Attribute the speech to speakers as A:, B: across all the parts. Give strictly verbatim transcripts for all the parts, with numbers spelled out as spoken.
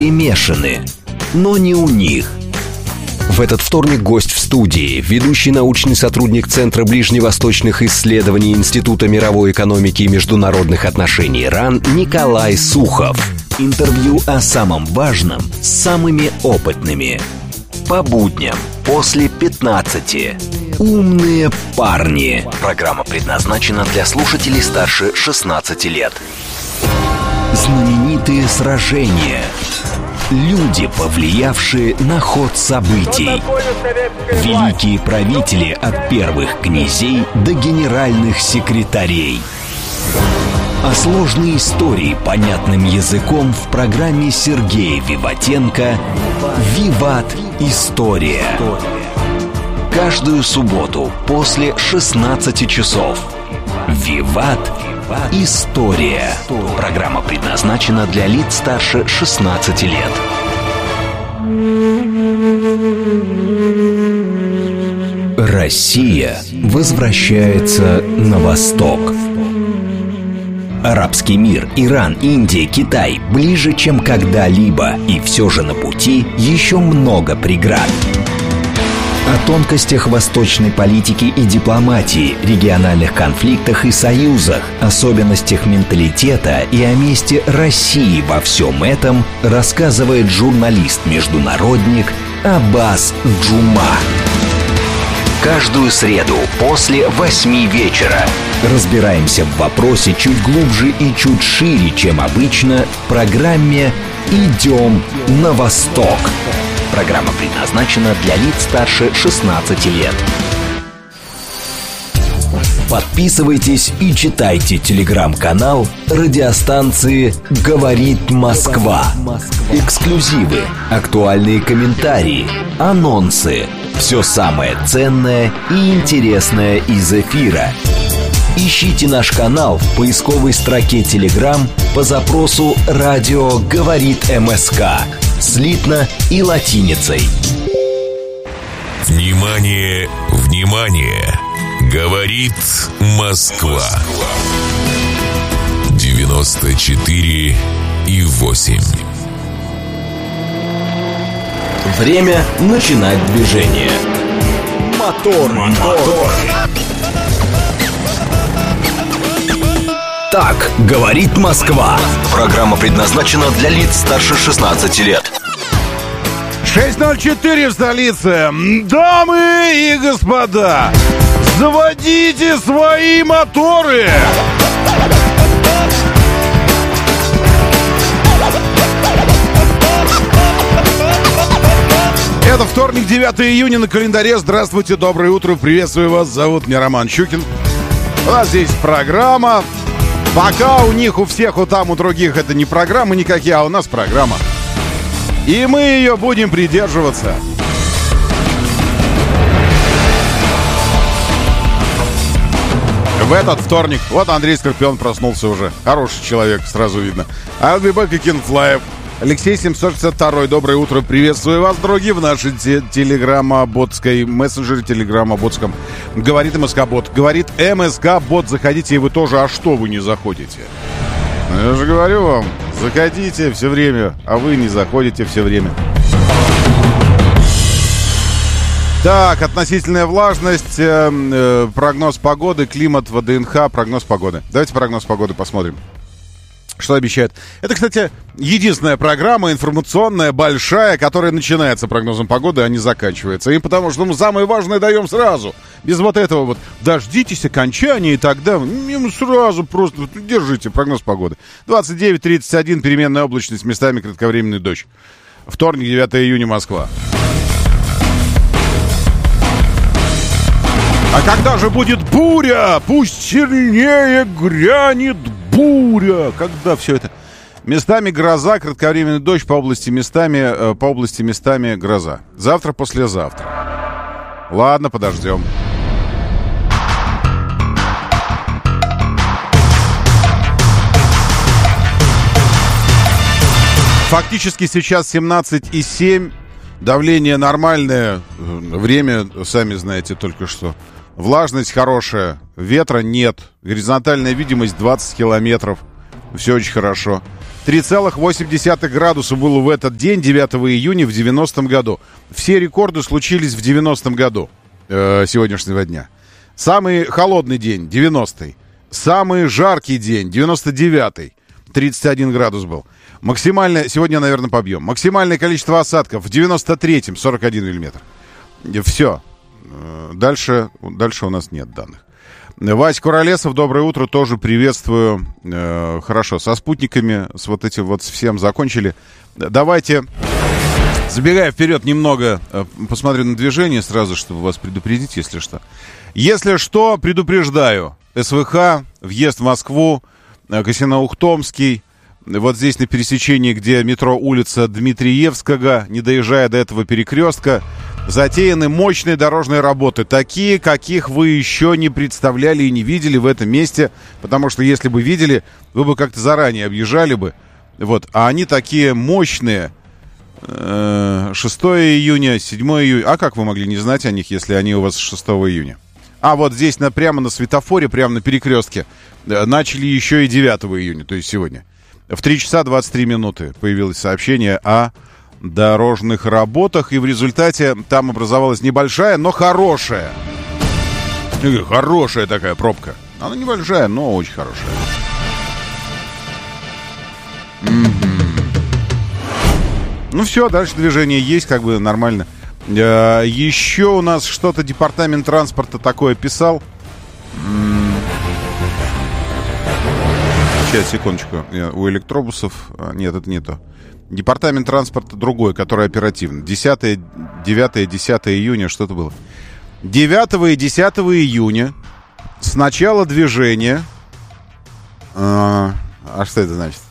A: перемешаны, но не у них. В этот вторник гость в студии, ведущий научный сотрудник Центра ближневосточных исследований Института мировой экономики и международных отношений РАН Николай Сухов. Интервью о самом важном с самыми опытными. По будням после пятнадцати. Умные парни. Программа предназначена для слушателей старше шестнадцати лет. Знаменитые сражения. Люди, повлиявшие на ход событий. Великие правители от первых князей до генеральных секретарей. А сложные истории понятным языком в программе Сергея Виватенко «Виват. История». Каждую субботу после шестнадцати часов. «Виват. История». Программа предназначена для лиц старше шестнадцати лет. Россия возвращается на восток. Арабский мир, Иран, Индия, Китай ближе, чем когда-либо, и все же на пути еще много преград. О тонкостях восточной политики и дипломатии, региональных конфликтах и союзах, особенностях менталитета и о месте России во всем этом рассказывает журналист-международник Аббас Джума. Каждую среду после восьми вечера разбираемся в вопросе чуть глубже и чуть шире, чем обычно, в программе «Идем на восток». Программа предназначена для лиц старше шестнадцати лет. Подписывайтесь и читайте телеграм-канал радиостанции «Говорит Москва». Эксклюзивы, актуальные комментарии, анонсы. Все самое ценное и интересное из эфира. Ищите наш канал в поисковой строке Telegram по запросу «Радио говорит МСК». Слитно и латиницей.
B: Внимание, внимание! Говорит Москва. девяносто четыре и восемь.
A: Время начинать движение. Мотор, мотор. Так говорит Москва. Программа предназначена для лиц старше шестнадцати лет.
C: шесть ноль четыре в столице. Дамы и господа, заводите свои моторы. Это вторник, девятое июня на календаре. Здравствуйте, доброе утро, приветствую вас. Зовут меня Роман Щукин. У нас здесь программа. Пока у них, у всех, у там, у других это не программы никакие, а у нас программа. И мы ее будем придерживаться. В этот вторник. Вот Андрей Скорпион проснулся уже. Хороший человек, сразу видно. I'll be back again Fly. Алексей семьсот шестьдесят два. Доброе утро. Приветствую вас, дорогие, в нашей те- телеграмма-ботской мессенджере, телеграмма-ботском. Говорит МСК-бот. Говорит МСК-бот. Заходите, и вы тоже. А что вы не заходите? Я же говорю вам, заходите все время, а вы не заходите все время. Так, относительная влажность, э, э, прогноз погоды, климат, ВДНХ, прогноз погоды. Давайте прогноз погоды посмотрим. Что обещает? Это, кстати, единственная программа информационная, большая, которая начинается прогнозом погоды, а не заканчивается. И потому что мы самое важное даем сразу. Без вот этого вот дождитесь окончания и тогда сразу просто держите прогноз погоды. двадцать девять тридцать один, переменная облачность, местами кратковременный дождь. Вторник, девятое июня, Москва. А когда же будет буря? Пусть сильнее грянет буря. Когда все это? Местами гроза, кратковременный дождь, по области местами, по области местами гроза. Завтра, послезавтра. Ладно, подождем. Фактически сейчас семнадцать и семь. Давление нормальное. Время, сами знаете, только что. Влажность хорошая. Ветра нет. Горизонтальная видимость двадцать километров. Все очень хорошо. три целых восемь десятых градуса было в этот день, девятого июня в девяностом году. Все рекорды случились в девяностом году э, сегодняшнего дня. Самый холодный день, девяностый. Самый жаркий день, девяносто девятый. тридцать один градус был. Максимальное, сегодня, наверное, побьем. Максимальное количество осадков в девяносто третьем, сорок один миллиметр. Все. Дальше, дальше у нас нет данных. Вась Куролесов, доброе утро, тоже приветствую. Э, хорошо, со спутниками, с вот этим вот всем закончили. Давайте, забегая вперед немного, э, посмотрю на движение сразу, чтобы вас предупредить, если что. Если что, предупреждаю. СВХ, въезд в Москву, э, Косино-Ухтомский. Вот здесь на пересечении, где метро улица Дмитриевского, не доезжая до этого перекрестка, затеяны мощные дорожные работы, такие, каких вы еще не представляли и не видели в этом месте, потому что если бы видели, вы бы как-то заранее объезжали бы. Вот, а они такие мощные. шестого июня, седьмого июня. А как вы могли не знать о них, если они у вас шестого июня? А вот здесь на, прямо на светофоре, прямо на перекрестке, начали еще и девятого июня, то есть сегодня. В три часа двадцать три минуты появилось сообщение о дорожных работах, и в результате там образовалась небольшая, но хорошая. Хорошая такая пробка. Она небольшая, но очень хорошая. Mm-hmm. Ну все, дальше движение есть, как бы нормально. А, еще у нас что-то департамент транспорта такое писал. Сейчас, секундочку. У электробусов... Нет, это не то. Департамент транспорта другой, который оперативно. десятого, девятого, десятого июня что-то было. девятого и десятого июня с начала движения... А, а что это значит?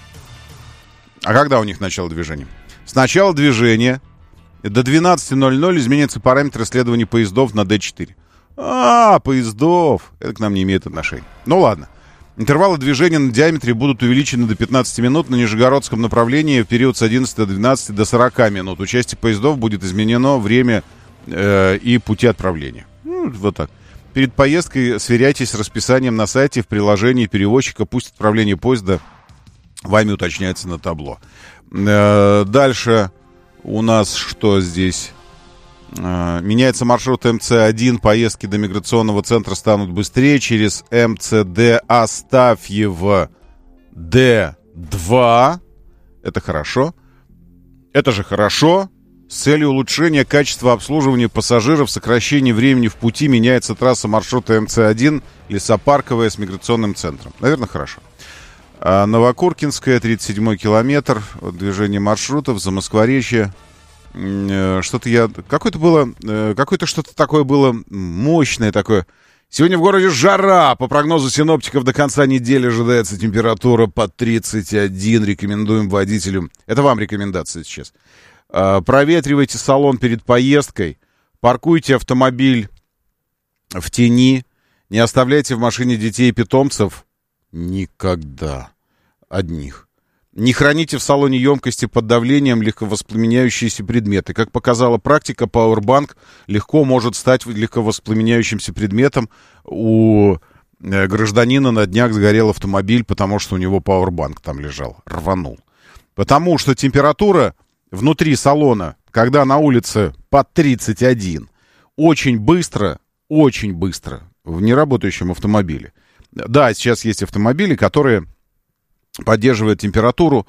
C: А когда у них начало движения? С начала движения до двенадцати ноль-ноль изменятся параметры следования поездов на Д четыре. А, поездов. Это к нам не имеет отношения. Ну ладно. Интервалы движения на диаметре будут увеличены до пятнадцати минут на Нижегородском направлении в период с одиннадцати до двенадцати до сорока минут. У части поездов будет изменено время э, и пути отправления. Ну, вот так. Перед поездкой сверяйтесь с расписанием на сайте в приложении перевозчика. Пусть отправление поезда вами уточняется на табло. Э, дальше у нас что здесь? Uh, меняется маршрут эм цэ один, поездки до миграционного центра станут быстрее через эм цэ дэ Астафьево Д два. Это хорошо. Это же хорошо. С целью улучшения качества обслуживания пассажиров, сокращения времени в пути меняется трасса маршрута эм цэ один Лесопарковая с миграционным центром. Наверное, хорошо. Uh, Новокуркинская, тридцать седьмой километр. Движение маршрутов, Замоскворечье. Что-то я... Какое-то было... Какое-то что-то такое было мощное такое. Сегодня в городе жара. По прогнозу синоптиков до конца недели ожидается температура под тридцать один. Рекомендуем водителям. Это вам рекомендация сейчас. Проветривайте салон перед поездкой. Паркуйте автомобиль в тени. Не оставляйте в машине детей и питомцев. Никогда. Одних. Не храните в салоне емкости под давлением легковоспламеняющиеся предметы. Как показала практика, Powerbank легко может стать легковоспламеняющимся предметом. У гражданина на днях сгорел автомобиль, потому что у него Powerbank там лежал, рванул. Потому что температура внутри салона, когда на улице под тридцать один, очень быстро, очень быстро в неработающем автомобиле. Да, сейчас есть автомобили, которые... поддерживает температуру.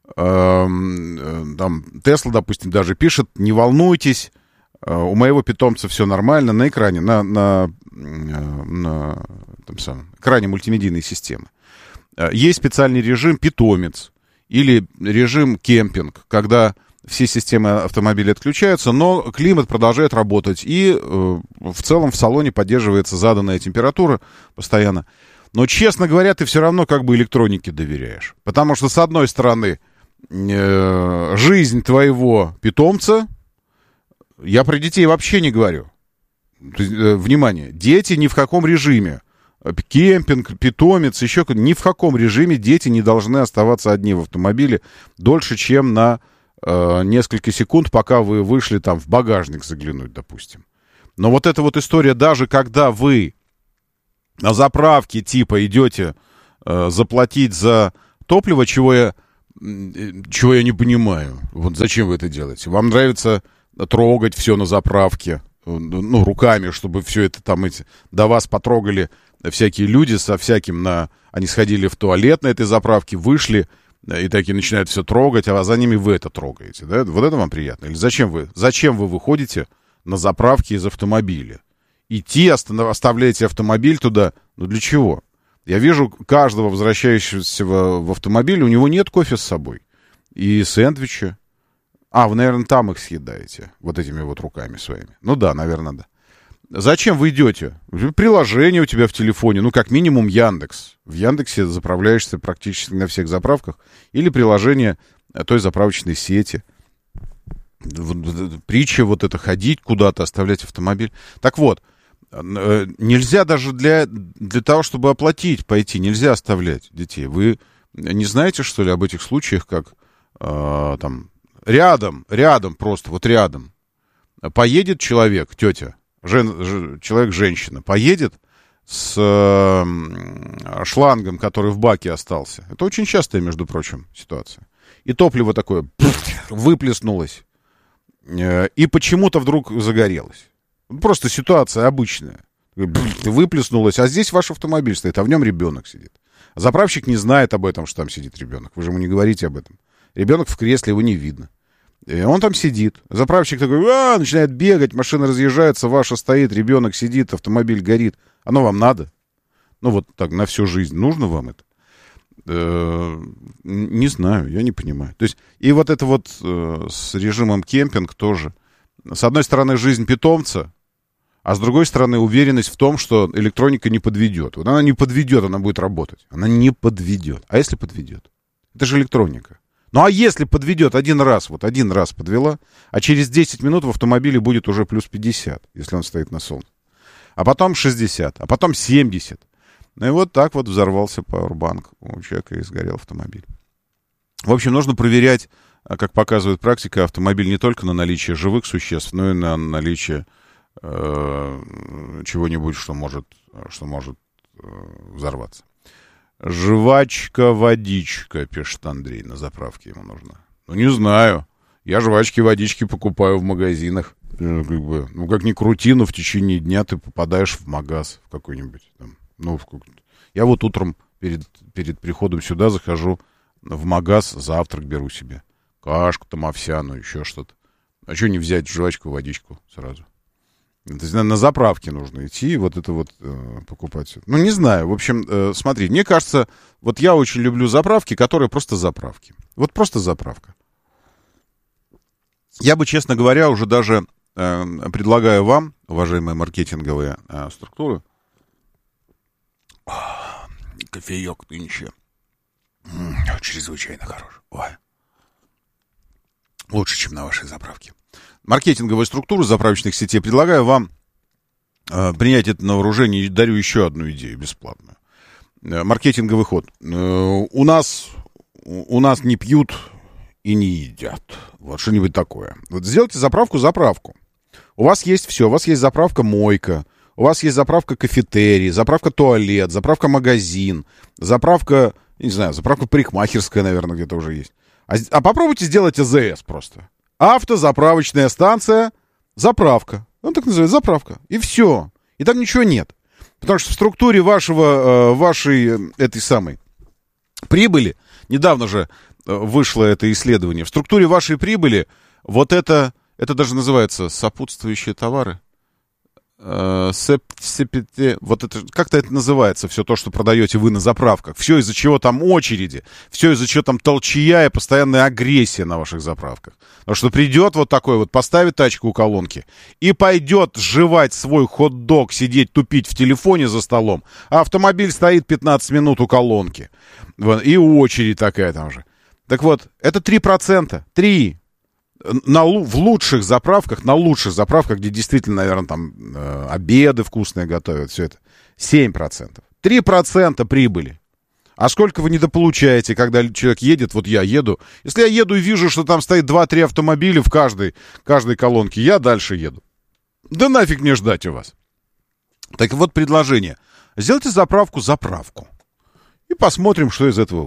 C: Там Тесла, допустим, даже пишет: не волнуйтесь, у моего питомца все нормально. На экране, на, на, на там самом, экране мультимедийной системы. Есть специальный режим питомец или режим кемпинг, когда все системы автомобиля отключаются, но климат продолжает работать. И в целом в салоне поддерживается заданная температура постоянно. Но, честно говоря, ты все равно как бы электронике доверяешь. Потому что, с одной стороны, э, жизнь твоего питомца... Я про детей вообще не говорю. Э, внимание, дети ни в каком режиме. Кемпинг, питомец, еще ни в каком режиме дети не должны оставаться одни в автомобиле дольше, чем на э, несколько секунд, пока вы вышли там в багажник заглянуть, допустим. Но вот эта вот история, даже когда вы... на заправке типа идете э, заплатить за топливо, чего я чего я не понимаю. Вот зачем вы это делаете? Вам нравится трогать все на заправке, ну, руками, чтобы все это там эти, до вас потрогали всякие люди со всяким на... Они сходили в туалет на этой заправке, вышли и такие начинают все трогать, а за ними вы это трогаете, да? Вот это вам приятно? Или зачем вы, зачем вы выходите на заправке из автомобиля? Идти, останов, оставляете автомобиль туда, ну для чего? Я вижу каждого возвращающегося в, в автомобиль, у него нет кофе с собой и сэндвича. А, вы, наверное, там их съедаете, вот этими вот руками своими. Ну да, наверное, да. Зачем вы идете? Приложение у тебя в телефоне, ну, как минимум Яндекс. В Яндексе заправляешься практически на всех заправках. Или приложение той заправочной сети. Притча вот это, ходить куда-то, оставлять автомобиль. Так вот, нельзя даже для, для того, чтобы оплатить, пойти, нельзя оставлять детей. Вы не знаете, что ли, об этих случаях, как э, там рядом, рядом просто, вот рядом поедет человек, тетя, Жен, человек-женщина поедет с э, шлангом, который в баке остался. Это очень частая, между прочим, ситуация. И топливо такое выплеснулось. Э, и почему-то вдруг загорелось. Просто ситуация обычная. Выплеснулось, а здесь ваш автомобиль стоит, а в нем ребенок сидит. Заправщик не знает об этом, что там сидит ребенок. Вы же ему не говорите об этом. Ребенок в кресле, его не видно. И он там сидит. Заправщик такой, а, начинает бегать, машина разъезжается, ваша стоит, ребенок сидит, автомобиль горит. Оно вам надо? Ну вот так, на всю жизнь. Нужно вам это? Э-э- не знаю, я не понимаю. То есть, и вот это вот э- с режимом кемпинг тоже. С одной стороны, жизнь питомца, а с другой стороны, уверенность в том, что электроника не подведет. Вот она не подведет, она будет работать. Она не подведет. А если подведет? Это же электроника. Ну, а если подведет один раз, вот один раз подвела, а через десять минут в автомобиле будет уже плюс пятьдесят, если он стоит на солнце. А потом шестьдесят, а потом семьдесят. Ну и вот так вот взорвался пауэрбанк у человека и сгорел автомобиль. В общем, нужно проверять, как показывает практика, автомобиль не только на наличие живых существ, но и на наличие э, чего-нибудь, что может, что может э, взорваться. Жвачка-водичка, пишет Андрей, на заправке ему нужна. Ну, не знаю. Я жвачки-водички покупаю в магазинах. Ну, как бы, ну, как ни крути, но в течение дня ты попадаешь в магаз в какой-нибудь. Там, ну, в какой-то... Я вот утром перед, перед приходом сюда захожу в магаз, завтрак беру себе. Кашку там овсяную, еще что-то. А что не взять жвачку-водичку сразу? То есть на, на заправке нужно идти и вот это вот э, покупать. Ну, не знаю. В общем, э, смотри, мне кажется, вот я очень люблю заправки, которые просто заправки. Вот просто заправка. Я бы, честно говоря, уже даже э, предлагаю вам, уважаемые маркетинговые э, структуры, кофеек нынче м-м, чрезвычайно хорош. Ой. Лучше, чем на вашей заправке. Маркетинговую структуру заправочных сетей предлагаю вам э, принять это на вооружение и дарю еще одну идею бесплатную. Э, маркетинговый ход. Э, у нас у нас не пьют и не едят. Вот что-нибудь такое. Вот сделайте заправку-заправку. У вас есть все. У вас есть заправка-мойка, у вас есть заправка-кафетерий, заправка-туалет, заправка-магазин, заправка, не знаю, заправка-парикмахерская, наверное, где-то уже есть. А, а попробуйте сделать АЗС просто. Автозаправочная станция, заправка. Он так называется, заправка. И все. И там ничего нет. Потому что в структуре вашего, вашей этой самой прибыли, недавно же вышло это исследование, в структуре вашей прибыли вот это, это даже называется сопутствующие товары. Вот это, как-то это называется, все то, что продаете вы на заправках. Все, из-за чего там очереди, все, из-за чего там толчья и постоянная агрессия на ваших заправках. Потому что придет вот такой вот, поставит тачку у колонки и пойдет жевать свой хот-дог, сидеть, тупить в телефоне за столом, а автомобиль стоит пятнадцать минут у колонки. И очередь такая там же. Так вот, это три процента. три На, в лучших заправках, на лучших заправках, где действительно, наверное, там э, обеды вкусные готовят, все это, семь процентов. три процента прибыли. А сколько вы недополучаете, когда человек едет, вот я еду, если я еду и вижу, что там стоит два-три автомобиля в каждой, каждой колонке, я дальше еду. Да нафиг мне ждать у вас. Так вот предложение. Сделайте заправку-заправку. И посмотрим, что из этого выйдет.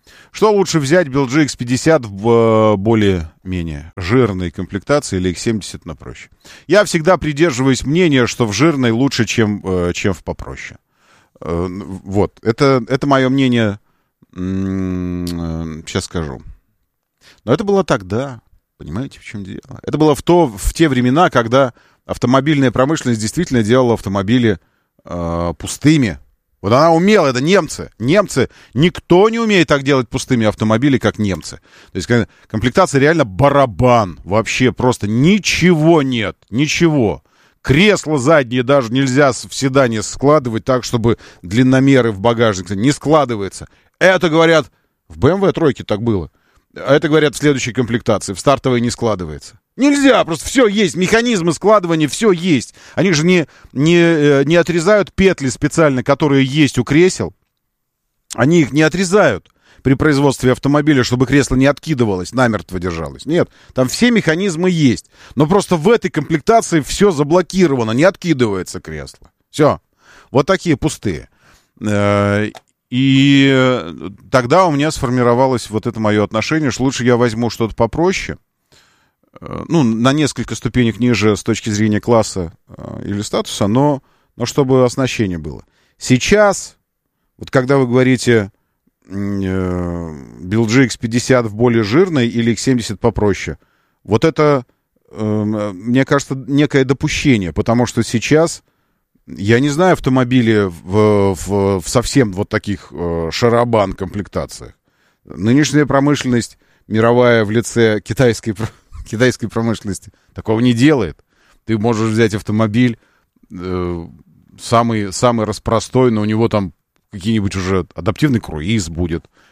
C: Что лучше взять, би эл джи икс пятьдесят в более-менее жирной комплектации или икс семьдесят на проще? Я всегда придерживаюсь мнения, что в жирной лучше, чем, чем в попроще. Вот, это, это мое мнение, сейчас скажу. Но это было тогда, понимаете, в чем дело? Это было в, то, в те времена, когда автомобильная промышленность действительно делала автомобили э, пустыми. Вот она умела, это немцы. Немцы, никто не умеет так делать пустыми автомобили, как немцы. То есть комплектация реально барабан. Вообще просто ничего нет, ничего. Кресла задние даже нельзя в седане складывать так, чтобы длинномеры в багажник не складывается. Это, говорят, в бэ эм вэ тройке так было. А это, говорят, в следующей комплектации. В стартовой не складывается. Нельзя, просто все есть. Механизмы складывания, все есть. Они же не, не, не отрезают петли специально, которые есть у кресел. Они их не отрезают при производстве автомобиля, чтобы кресло не откидывалось, намертво держалось. Нет, там все механизмы есть. Но просто в этой комплектации все заблокировано, не откидывается кресло. Все. Вот такие пустые. И тогда у меня сформировалось вот это мое отношение, что лучше я возьму что-то попроще, ну, на несколько ступенек ниже с точки зрения класса или статуса, но, но чтобы оснащение было. Сейчас, вот когда вы говорите би эл джи икс пятьдесят в более жирной или икс семьдесят попроще, вот это, мне кажется, некое допущение, потому что сейчас... Я не знаю автомобили в, в, в совсем вот таких э, шарабан комплектациях. Нынешняя промышленность, мировая в лице китайской, китайской промышленности, такого не делает. Ты можешь взять автомобиль э, самый, самый распростой, но у него там какие-нибудь уже адаптивный круиз будет,